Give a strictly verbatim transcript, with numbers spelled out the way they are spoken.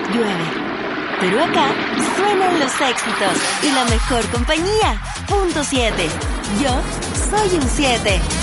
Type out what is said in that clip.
llueve. Pero acá suenan los éxitos y la mejor compañía. Punto siete. Yo soy un siete.